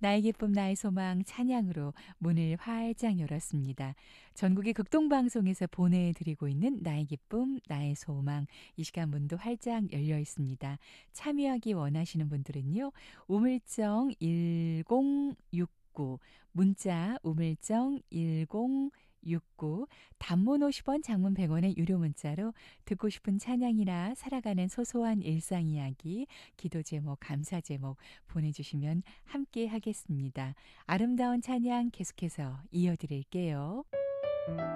나의 기쁨 나의 소망 찬양으로 문을 활짝 열었습니다. 전국의 극동방송에서 보내드리고 있는 나의 기쁨 나의 소망 이 시간 문도 활짝 열려 있습니다. 참여하기 원하시는 분들은요. 우물정 1069 문자 우물정 1069 단문 50원 장문 100원의 유료 문자로 듣고 싶은 찬양이나 살아가는 소소한 일상 이야기 기도 제목 감사 제목 보내주시면 함께 하겠습니다. 아름다운 찬양 계속해서 이어드릴게요.